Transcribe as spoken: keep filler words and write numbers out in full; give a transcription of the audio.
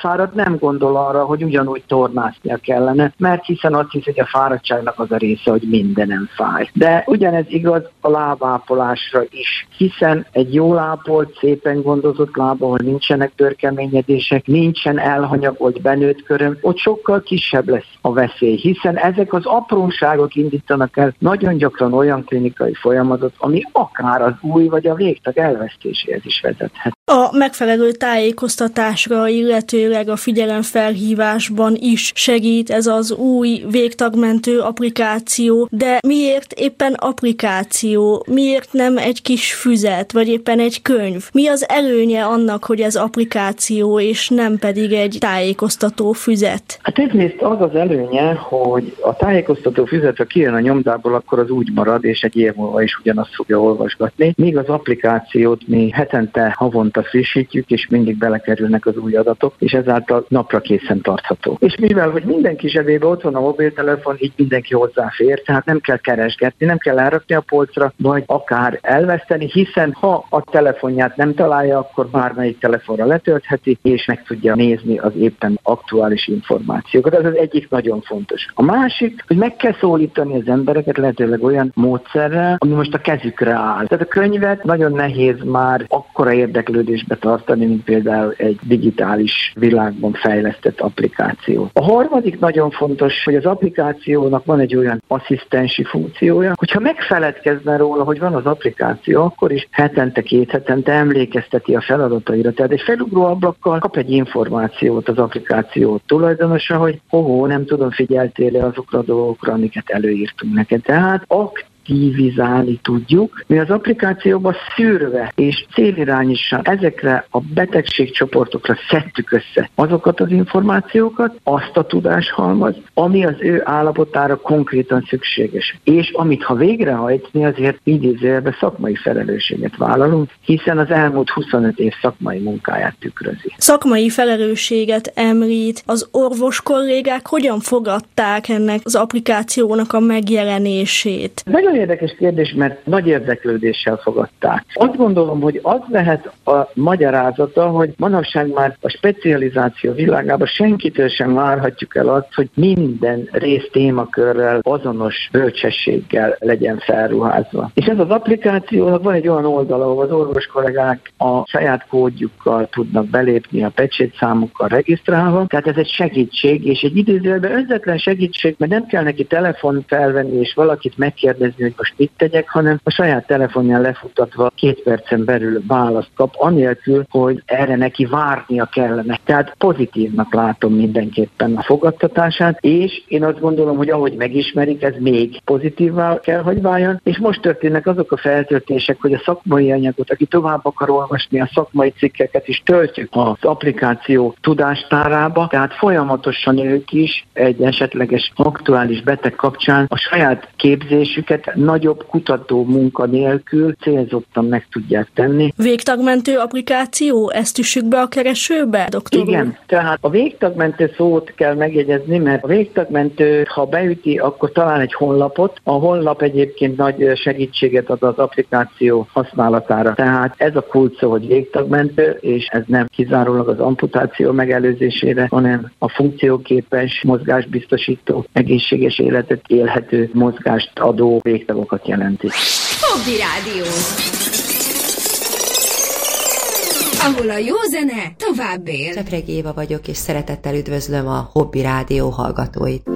elfáradt, nem gondol arra, hogy ugyanúgy tornáznia kellene, mert hiszen azt hiszi, hogy a fáradtságnak az a része, hogy mindenem fáj. De ugyanez igaz a lábápolásra is, hiszen egy jól ápolt, szépen gondozott láb, ahol nincsenek törkeményedések, nincsen elhanyagolt benőtt köröm, ott sokkal kisebb lesz a veszély, hiszen ezek az apróságok indítanak el nagyon gyakran olyan klinikai folyamatot, ami akár az új vagy a végtag elvesztéséhez is vezethet. A megfelelő tájékoztatásra, illetőleg a figyelemfelhívásban is segít ez az új végtagmentő applikáció, de miért éppen applikáció? Miért nem egy kis füzet, vagy éppen egy könyv? Mi az előnye annak, hogy ez applikáció, és nem pedig egy tájékoztató füzet? Hát egyrészt az az előnye, hogy a tájékoztató füzet, ha kijön a nyomdából, akkor az úgy marad, és egy év múlva is ugyanazt fogja olvasgatni. Míg az applikációt mi hetente, havonta frissítjük, és mindig belekerülnek az új adatok, és ezáltal napra készen tartható. És mivel, hogy mindenki zsebében ott van a mobiltelefon, így mindenki hozzáfér, tehát nem kell keresgetni, nem kell elrakni a polcra, vagy akár elveszteni, hiszen ha a telefonját nem találja, akkor bármelyik telefonra letöltheti, és meg tudja nézni az éppen aktuális információkat. Ez az egyik nagyon fontos. A másik, hogy meg kell szólítani az embereket lehetőleg olyan módszerrel, ami most a kezükre áll. Tehát a könyvet nagyon nehéz már akkora érdeklődésbe tartani, mint például egy digitális világban fejlesztett applikáció. A harmadik nagyon fontos, hogy az applikációnak van egy olyan asszisztensi funkciója, hogyha megfeledkezne róla, hogy van az applikáció, akkor is hetente, két hetente emlékezteti a feladataira. Tehát egy felugró ablakkal kap egy információt az applikáció tulajdonosa, hogy hoho, nem tudom, figyeltél azokra a dolgokra, amiket előírtunk neked. Tehát aktivizálni tudjuk, mi az applikációban szűrve és célirányosan ezekre a betegségcsoportokra szedtük össze azokat az információkat, azt a tudáshalmaz, ami az ő állapotára konkrétan szükséges. És amit ha végrehajtni, azért idézőjelben szakmai felelősséget vállalunk, hiszen az elmúlt huszonöt év szakmai munkáját tükrözi. Szakmai felelősséget említ. Az orvos kollégák hogyan fogadták ennek az applikációnak a megjelenését? Nagyon érdekes kérdés, mert nagy érdeklődéssel fogadták. Azt gondolom, hogy az lehet a magyarázata, hogy manapság már a specializáció világában senkitől sem várhatjuk el azt, hogy minden rész témakörrel, azonos bölcsességgel legyen felruházva. És ez az applikációnak van egy olyan oldala, ahol az orvos kollégák a saját kódjukkal tudnak belépni, a pecsétszámukkal regisztrálva, tehát ez egy segítség, és egy idézőjelben önzetlen segítség, mert nem kell neki telefon felvenni, és valakit megkérdezni, hogy most mit tegyek, hanem a saját telefonján lefutatva két percen belül választ kap, anélkül, hogy erre neki várnia kellene. Tehát pozitívnak látom mindenképpen a fogadtatását, és én azt gondolom, hogy ahogy megismerik, ez még pozitívvá kell, hogy váljon, és most történnek azok a feltöltések, hogy a szakmai anyagot, aki tovább akar olvasni, a szakmai cikkeket is töltjük az applikáció tudástárába, tehát folyamatosan ők is egy esetleges aktuális beteg kapcsán a saját képzésüket nagyobb kutató munka nélkül célzottan meg tudják tenni. Végtagmentő applikáció? Ezt üssük be a keresőbe, doktor úr? Igen, tehát a végtagmentő szót kell megjegyezni, mert a végtagmentő, ha beüti, akkor talán egy honlapot. A honlap egyébként nagy segítséget ad az applikáció használatára. Tehát ez a kulcs szó, hogy végtagmentő, és ez nem kizárólag az amputáció megelőzésére, hanem a funkcióképes, mozgásbiztosító, egészséges életet élhető mozgást adó végtagokat jelenti. Hobby Rádió, ahol a jó zene tovább él. Csepregi Éva vagyok, és szeretettel üdvözlöm a Hobby Rádió hallgatóit.